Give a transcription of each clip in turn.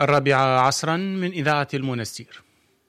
الرابعة من إذاعة المنستير.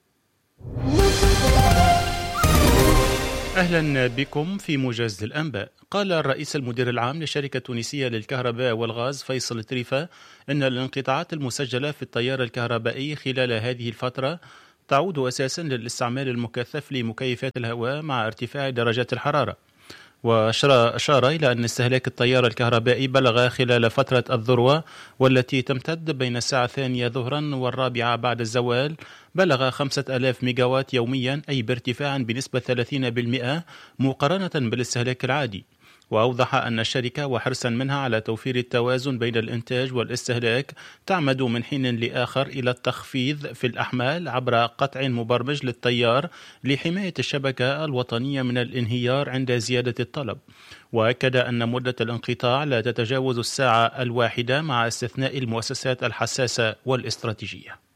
أهلا بكم في موجز الأنباء. قال الرئيس المدير العام للشركة التونسية للكهرباء والغاز فيصل تريفة إن الانقطاعات المسجلة في التيار الكهربائي خلال هذه الفترة تعود أساسا للاستعمال المكثف لمكيفات الهواء مع ارتفاع درجات الحرارة. وأشار إلى أن استهلاك التيار الكهربائي بلغ خلال فترة الذروة والتي تمتد بين الساعة 2 ظهرا والرابعة بعد الزوال بلغ 5000 ميجاوات يوميا، أي بارتفاع بنسبة 30% مقارنة بالاستهلاك العادي. وأوضح أن الشركة وحرصا منها على توفير التوازن بين الإنتاج والاستهلاك تعمد من حين لآخر إلى التخفيض في الأحمال عبر قطع مبرمج للتيار لحماية الشبكة الوطنية من الانهيار عند زيادة الطلب. وأكد أن مدة الانقطاع لا تتجاوز الساعة الواحدة مع استثناء المؤسسات الحساسة والاستراتيجية.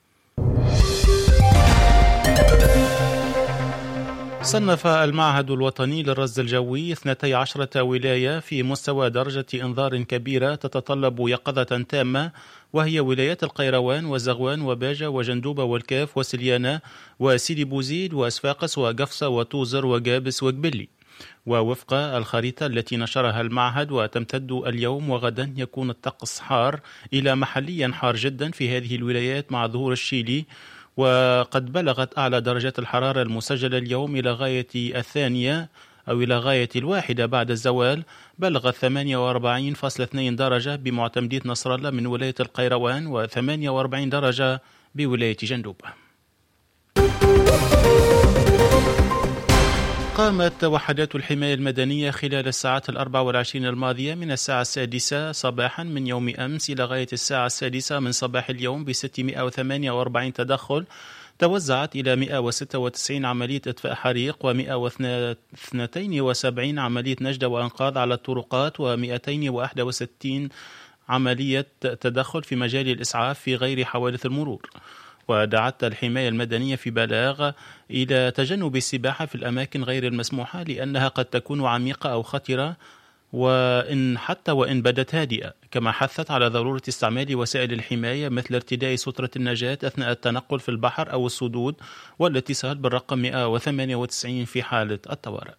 صنف المعهد الوطني للرصد الجوي 12 ولاية في مستوى درجة إنذار كبيرة تتطلب يقظة تامة، وهي ولايات القيروان وزغوان وباجة وجندوبة والكاف وسليانة وسيدي بوزيد وأسفاقس وقفصة وتوزر وقابس وقبلي. ووفق الخريطة التي نشرها المعهد وتمتد اليوم وغدا يكون الطقس حار إلى محليا حار جدا في هذه الولايات مع ظهور الشيلي. وقد بلغت أعلى درجات الحرارة المسجلة اليوم إلى غاية الثانية أو إلى غاية الواحدة بعد الزوال بلغت 48.2 درجة بمعتمدية نصر الله من ولاية القيروان و48 درجة بولاية جندوبة. قامت وحدات الحماية المدنية خلال الساعات 24 الماضية من الساعة 6 صباحا من يوم أمس إلى غاية الساعة 6 من صباح اليوم ب 648 تدخل توزعت إلى 196 عملية إطفاء حريق و172 عملية نجدة وأنقاذ على الطرقات و261 عملية تدخل في مجال الإسعاف في غير حوادث المرور. ودعت الحماية المدنية في بلاغ إلى تجنب السباحة في الأماكن غير المسموحة لأنها قد تكون عميقة أو خطرة وإن بدت هادئة. كما حثت على ضرورة استعمال وسائل الحماية مثل ارتداء سترة النجاة أثناء التنقل في البحر أو الصدود والاتصال بالرقم 198 في حالة الطوارئ.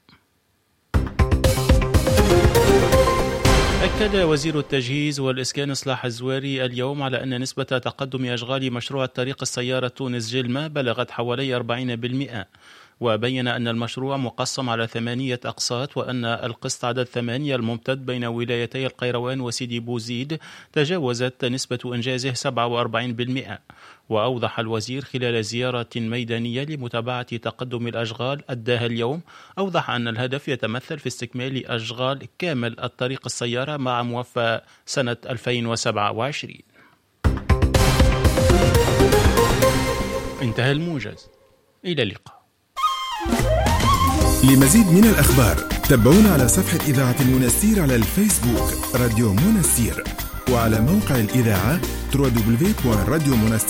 أكد وزير التجهيز والإسكان إصلاح الزواري اليوم على أن نسبة تقدم أشغال مشروع طريق السيارة تونس جلمة بلغت حوالي 40%. وبين أن المشروع مقسم على 8 أقساط وأن القسط عدد 8 الممتد بين ولايتي القيروان وسيدي بوزيد تجاوزت نسبة إنجازه 47%. وأوضح الوزير خلال زيارة ميدانية لمتابعة تقدم الأشغال أداها اليوم، أوضح أن الهدف يتمثل في استكمال أشغال كامل الطريق السيارة مع موفى سنة 2027. انتهى الموجز، إلى اللقاء. لمزيد من الأخبار تابعونا على صفحة إذاعة المنستير على الفيسبوك راديو منستير، وعلى موقع الإذاعة www.radiomonastir.com.